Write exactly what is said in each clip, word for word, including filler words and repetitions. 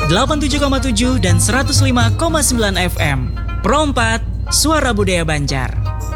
delapan puluh tujuh koma tujuh dan seratus lima koma sembilan F M. Pro empat, Suara Budaya Banjar.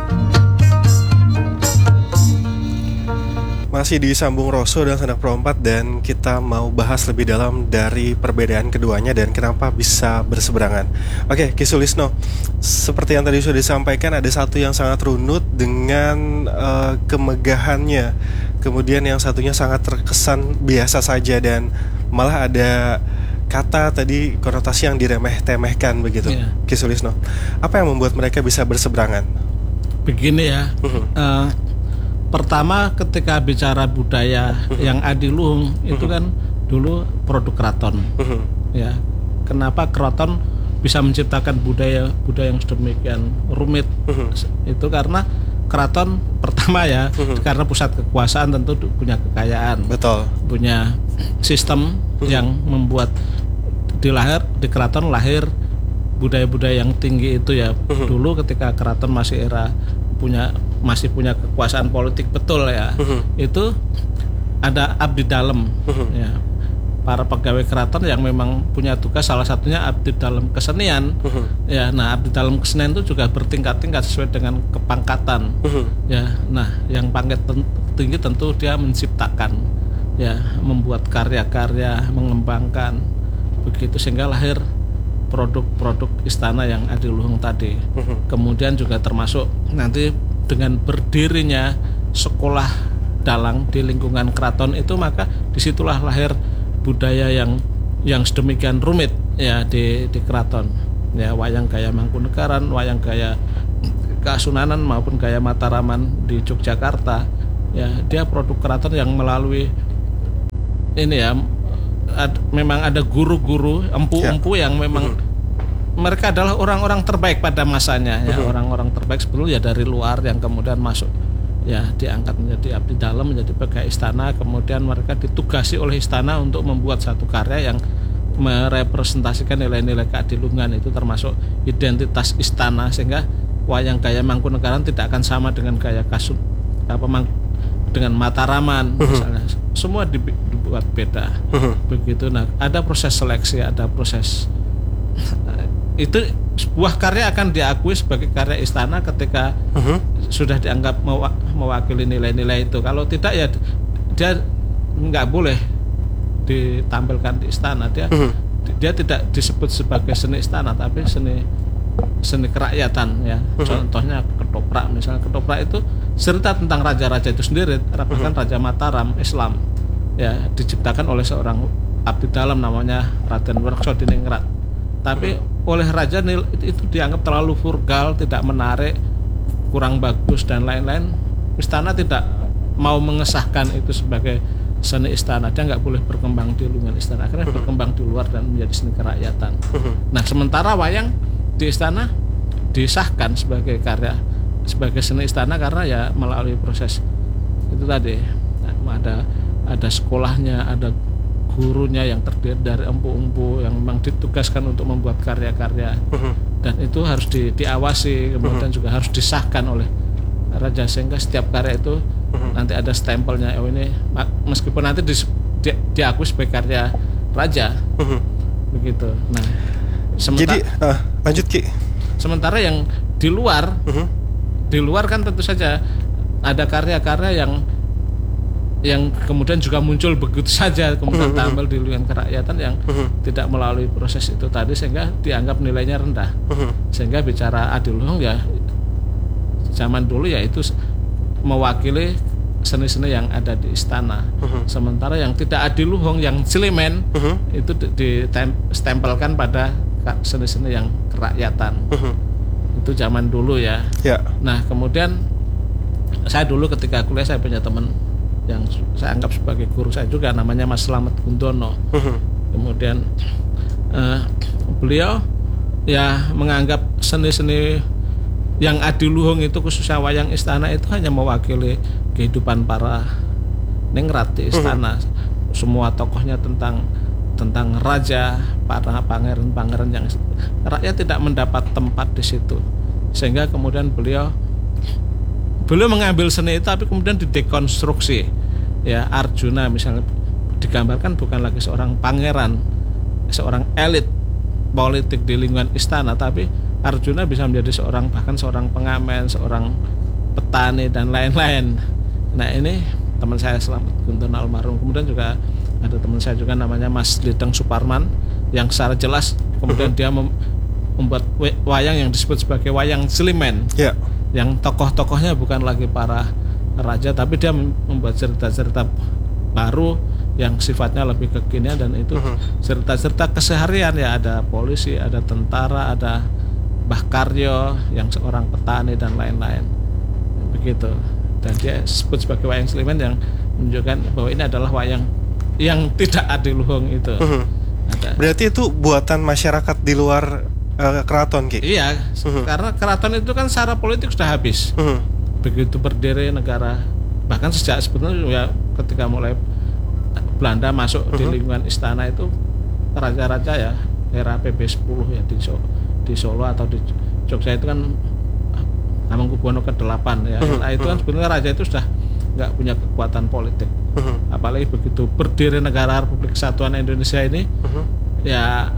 Masih disambung Roso dan Sanak Pro empat, dan kita mau bahas lebih dalam dari perbedaan keduanya dan kenapa bisa berseberangan. Oke, Ki Sulisno, seperti yang tadi sudah disampaikan, ada satu yang sangat runut dengan uh, kemegahannya. Kemudian yang satunya sangat terkesan biasa saja dan malah ada kata tadi konotasi yang diremeh-temehkan begitu. Yeah. Ki Sulisno, apa yang membuat mereka bisa berseberangan? Begini ya. Uh-huh. Uh, Pertama, ketika bicara budaya uh-huh. yang adiluhung itu uh-huh. kan dulu produk keraton. Uh-huh. Ya, kenapa keraton bisa menciptakan budaya budaya yang sedemikian rumit? Uh-huh. Itu karena keraton pertama ya, uh-huh. karena pusat kekuasaan tentu punya kekayaan. Betul. Punya sistem uh-huh. yang membuat di lahir di keraton lahir budaya-budaya yang tinggi itu ya. Uh-huh. Dulu ketika keraton masih era punya masih punya kekuasaan politik betul ya, uh-huh. itu ada abdi dalam, uh-huh. ya, para pegawai keraton yang memang punya tugas, salah satunya abdi dalam kesenian, uh-huh. ya. Nah, abdi dalam kesenian itu juga bertingkat-tingkat sesuai dengan kepangkatan, uh-huh. ya. Nah, yang pangkat tinggi tentu dia menciptakan, ya, membuat karya-karya, mengembangkan begitu sehingga lahir produk-produk istana yang adiluhung tadi. Uh-huh. Kemudian juga termasuk nanti dengan berdirinya sekolah dalang di lingkungan keraton itu, maka disitulah lahir budaya yang yang sedemikian rumit ya di di keraton. Ya, wayang gaya Mangkunegaran, wayang gaya Kasunanan maupun gaya Mataraman di Yogyakarta. Ya, dia produk keraton yang melalui ini ya, ad, memang ada guru-guru empu-empu ya. yang memang uh-huh. mereka adalah orang-orang terbaik pada masanya ya, uh-huh. orang-orang terbaik sebetulnya dari luar yang kemudian masuk ya, diangkat menjadi abdi dalam, menjadi pegawai istana, kemudian mereka ditugasi oleh istana untuk membuat satu karya yang merepresentasikan nilai-nilai keadiluhungan itu, termasuk identitas istana, sehingga wayang gaya Mangkunegaran tidak akan sama dengan gaya Kasun apa mang, dengan Mataraman uh-huh. misalnya, semua dibuat beda, uh-huh. begitu. Nah, ada proses seleksi, ada proses itu sebuah karya akan diakui sebagai karya istana ketika uh-huh. sudah dianggap mewakili nilai-nilai itu. Kalau tidak ya dia nggak boleh ditampilkan di istana. Dia uh-huh. dia tidak disebut sebagai seni istana, tapi seni seni kerakyatan ya. Uh-huh. Contohnya ketoprak, misalnya ketoprak itu cerita tentang raja-raja itu sendiri, bahkan uh-huh. Raja Mataram Islam ya, diciptakan oleh seorang abdi dalam namanya Raden Werkudiningrat. Tapi uh-huh. oleh raja itu dianggap terlalu vulgar, tidak menarik, kurang bagus dan lain-lain. Istana tidak mau mengesahkan itu sebagai seni istana. Dia nggak boleh berkembang di lingkungan istana, akhirnya uh-huh. berkembang di luar dan menjadi seni kerakyatan. Uh-huh. Nah, sementara wayang di istana disahkan sebagai karya, sebagai seni istana karena ya melalui proses itu tadi. Nah, ada ada sekolahnya, ada gurunya yang terdiri dari empu-empu yang memang ditugaskan untuk membuat karya-karya, uh-huh. dan itu harus di, diawasi, kemudian uh-huh. juga harus disahkan oleh raja, sehingga setiap karya itu uh-huh. nanti ada stempelnya, oh ini meskipun nanti di, di, diakui sebagai karya raja, uh-huh. begitu. Nah, sementara, jadi uh, lanjut Ki. Sementara yang di luar, uh-huh. di luar kan tentu saja ada karya-karya yang yang kemudian juga muncul begitu saja, kemudian uh-huh. tampil di lingkungan kerakyatan yang uh-huh. tidak melalui proses itu tadi, sehingga dianggap nilainya rendah. Uh-huh. Sehingga bicara adiluhung ya zaman dulu ya itu mewakili seni-seni yang ada di istana. Uh-huh. Sementara yang tidak adiluhung, yang cilimen, uh-huh. itu ditempelkan pada seni-seni yang kerakyatan. Uh-huh. Itu zaman dulu ya. Yeah. Nah, kemudian saya dulu ketika kuliah saya punya teman yang saya anggap sebagai guru saya juga, namanya Mas Slamet Gundono. Uh-huh. Kemudian uh, beliau ya menganggap seni-seni yang adiluhung itu, khususnya wayang istana, itu hanya mewakili kehidupan para ningrat di istana. Uh-huh. Semua tokohnya tentang tentang raja, para pangeran-pangeran yang rakyat tidak mendapat tempat di situ. Sehingga kemudian beliau beliau mengambil seni itu tapi kemudian didekonstruksi. Ya, Arjuna misalnya digambarkan bukan lagi seorang pangeran, seorang elit politik di lingkungan istana, tapi Arjuna bisa menjadi seorang bahkan seorang pengamen, seorang petani dan lain-lain. Nah ini teman saya Slamet Guntur almarhum, kemudian juga ada teman saya juga namanya Mas Lideng Suparman yang secara jelas kemudian dia mem- membuat wayang yang disebut sebagai wayang Slimen, yeah. yang tokoh-tokohnya bukan lagi para raja, tapi dia membuat cerita-cerita baru yang sifatnya lebih kekinian, dan itu cerita-cerita keseharian ya, ada polisi, ada tentara, ada Mbah Karyo yang seorang petani dan lain-lain begitu. Dan dia disebut sebagai wayang Slimen yang menunjukkan bahwa ini adalah wayang yang tidak adiluhung itu. Ada. Berarti itu buatan masyarakat di luar uh, keraton, Ki? Iya, karena keraton itu kan secara politik sudah habis. Begitu berdiri negara, bahkan sejak sebetulnya ya ketika mulai Belanda masuk uh-huh. di lingkungan istana itu raja-raja ya era P B sepuluh ya di Solo, di Solo atau di Jogja itu kan Hamengkubuwono kedelapan ya. Uh-huh. Nah itu kan sebenarnya raja itu sudah nggak punya kekuatan politik. Uh-huh. Apalagi begitu berdiri negara Republik Kesatuan Indonesia ini, uh-huh. ya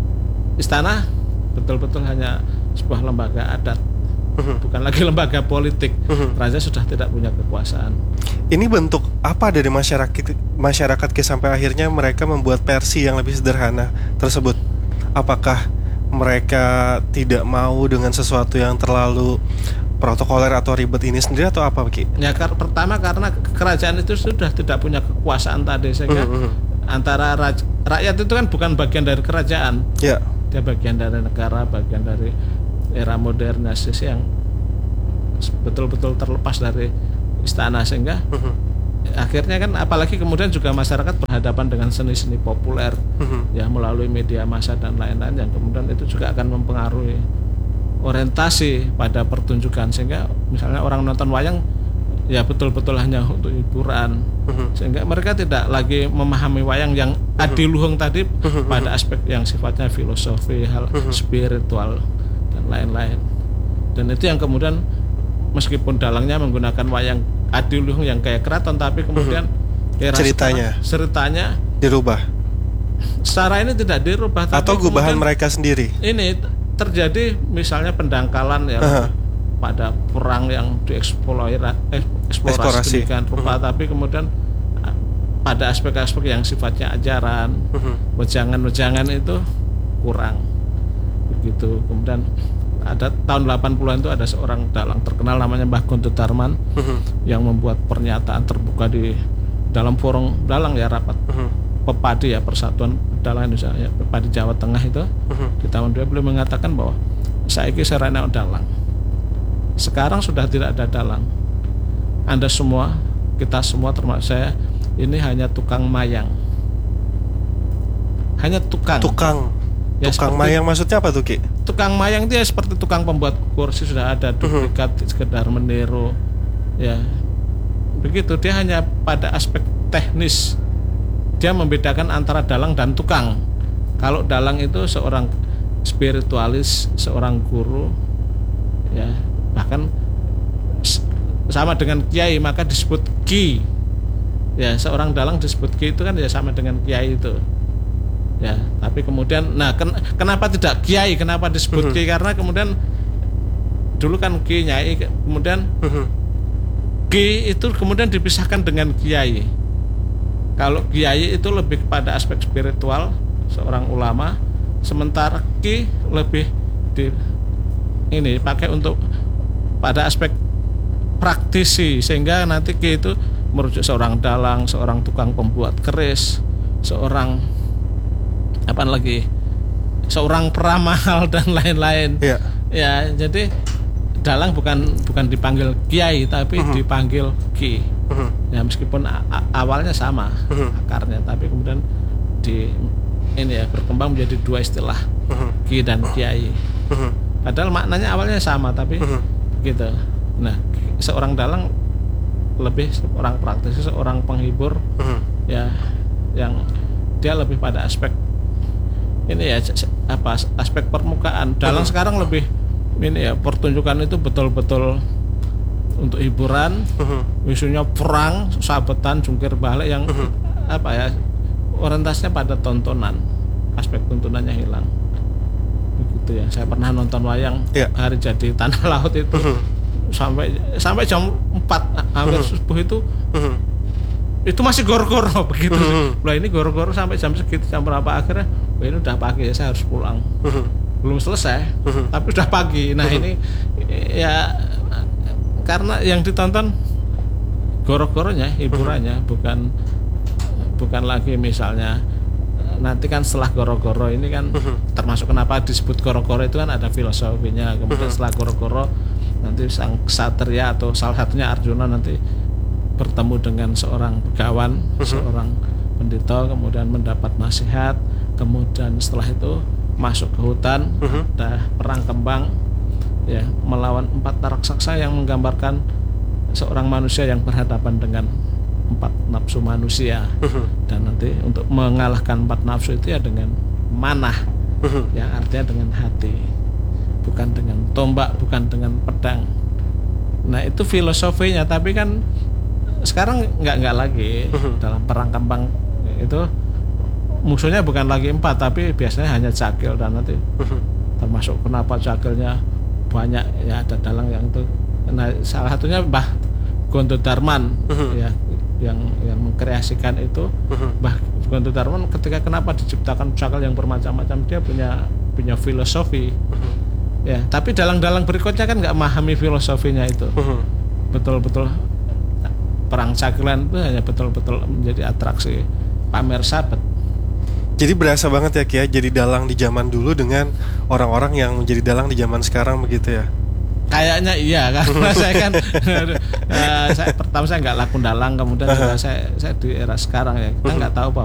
istana betul-betul hanya sebuah lembaga adat. Bukan lagi lembaga politik. Raja sudah tidak punya kekuasaan. Ini bentuk apa dari masyarakat masyarakat Ki sampai akhirnya mereka membuat versi yang lebih sederhana tersebut? Apakah mereka tidak mau dengan sesuatu yang terlalu protokoler atau ribet ini sendiri, atau apa, Ki? Ya, kar- pertama karena kerajaan itu sudah tidak punya kekuasaan tadi, sehingga mm-hmm. antara raj- rakyat itu kan bukan bagian dari kerajaan. Yeah. Dia bagian dari negara, bagian dari era modernisasi yang betul-betul terlepas dari istana, sehingga uh-huh. akhirnya kan apalagi kemudian juga masyarakat berhadapan dengan seni-seni populer uh-huh. ya melalui media massa dan lain-lain, yang kemudian itu juga akan mempengaruhi orientasi pada pertunjukan, sehingga misalnya orang nonton wayang ya betul-betul hanya untuk hiburan, uh-huh. sehingga mereka tidak lagi memahami wayang yang uh-huh. adiluhung tadi uh-huh. pada aspek yang sifatnya filosofi, hal uh-huh. spiritual dan lain-lain. Dan itu yang kemudian meskipun dalangnya menggunakan wayang adiluhung yang kayak keraton, tapi kemudian uh-huh. ceritanya sekarang, ceritanya dirubah. Secara ini tidak dirubah, tapi atau gubahan mereka sendiri. Ini terjadi misalnya pendangkalan ya uh-huh. pada perang yang dieksplorasi eh, eksplorasi dengan rupa, uh-huh. tapi kemudian pada aspek-aspek yang sifatnya ajaran, uh-huh. wejangan-wejangan itu kurang. Begitu. Kemudian ada tahun delapan puluhan itu ada seorang dalang terkenal namanya Mbah Guntur Darman uh-huh. yang membuat pernyataan terbuka di dalam forum dalang ya, rapat uh-huh. Pepadi ya, Persatuan Dalang Indonesia ya, Pepadi Jawa Tengah itu uh-huh. di tahun dua ribu beliau mengatakan bahwa saiki sarana dalang. Sekarang sudah tidak ada dalang. Anda semua, kita semua termasuk saya, ini hanya tukang mayang. Hanya tukang. Tukang. Ya, tukang mayang maksudnya apa tuh, Ki? Tukang mayang itu ya seperti tukang pembuat kursi, sudah ada duplikat uh-huh. sekedar meniru ya. Begitu, dia hanya pada aspek teknis. Dia membedakan antara dalang dan tukang. Kalau dalang itu seorang spiritualis, seorang guru ya, bahkan sama dengan kiai maka disebut ki. Ya, seorang dalang disebut ki itu kan ya sama dengan kiai itu. Ya, tapi kemudian, nah ken, kenapa tidak kiai? Kenapa disebut uh-huh. ki? Karena kemudian dulu kan ki nyai, kemudian uh-huh. ki itu kemudian dipisahkan dengan kiai. Kalau kiai itu lebih pada aspek spiritual, seorang ulama, sementara ki lebih di ini pakai untuk pada aspek praktisi, sehingga nanti ki itu merujuk seorang dalang, seorang tukang pembuat keris, seorang apa lagi, seorang peramal dan lain-lain. Yeah. Ya, jadi dalang bukan bukan dipanggil kiai tapi uh-huh. dipanggil ki. Uh-huh. Ya, meskipun a- awalnya sama uh-huh. akarnya, tapi kemudian di ini ya berkembang menjadi dua istilah, uh-huh. ki dan kiai. Uh-huh. Padahal maknanya awalnya sama, tapi uh-huh. begitu. Nah, seorang dalang lebih seorang praktisi, seorang penghibur, uh-huh. ya, yang dia lebih pada aspek ini ya, apa aspek permukaan. Dalang uh-huh. sekarang lebih ini ya, pertunjukan itu betul-betul untuk hiburan, uh-huh. isunya perang, sabetan, jungkir balik yang uh-huh. apa ya, orientasinya pada tontonan, aspek tuntunannya hilang. Begitu ya. Saya pernah nonton wayang Ya. Hari Jadi Tanah Laut itu sampai sampai jam empat hampir subuh itu itu masih gor-goro begitu. Lah ini gor-goro sampai jam segitu, jam berapa akhirnya? Wah, ini udah pagi ya, saya harus pulang. Belum selesai, tapi udah pagi. Nah ini ya karena yang ditonton goro-goronya, hiburannya, bukan bukan lagi misalnya nanti kan setelah goro-goro ini kan termasuk kenapa disebut goro-goro itu kan ada filosofinya. Kemudian setelah goro-goro nanti sang ksatria atau salah satunya Arjuna nanti bertemu dengan seorang begawan, seorang pendeta, kemudian mendapat nasihat, kemudian setelah itu masuk ke hutan, ada perang kembang ya melawan empat raksasa yang menggambarkan seorang manusia yang berhadapan dengan empat nafsu manusia. Dan nanti untuk mengalahkan empat nafsu itu ya dengan manah, yang artinya dengan hati, bukan dengan tombak, bukan dengan pedang. Nah itu filosofinya, tapi kan sekarang nggak nggak lagi dalam perang kembang itu musuhnya bukan lagi empat, tapi biasanya hanya cakil. Dan nanti termasuk kenapa cakilnya banyak ya, ada dalang yang itu. Nah salah satunya Mbah Gondodarman ya yang yang mengkreasikan itu. Mbah Gondodarman ketika kenapa diciptakan cakil yang bermacam-macam, dia punya punya filosofi ya, tapi dalang-dalang berikutnya kan nggak memahami filosofinya itu. Betul-betul perang cakilan itu hanya betul-betul menjadi atraksi pamer sahabat. Jadi berasa banget ya Kia, jadi dalang di zaman dulu dengan orang-orang yang menjadi dalang di zaman sekarang begitu ya? Kayaknya iya, karena saya kan uh, saya pertama saya nggak laku dalang, kemudian juga saya saya di era sekarang ya, kita nggak tahu bahwa